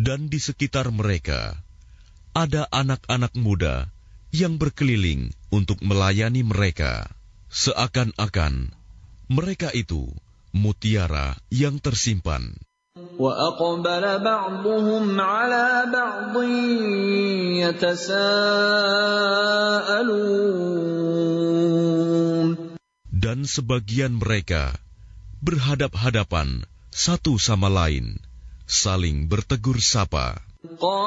Dan di sekitar mereka ada anak-anak muda yang berkeliling untuk melayani mereka, seakan-akan mereka itu mutiara yang tersimpan. وَأَقْبَلَ بَعْضُهُمْ عَلَى بَعْضٍ يَتَسَاءَلُونَ. Dan sebagian mereka berhadap-hadapan satu sama lain, saling bertegur sapa.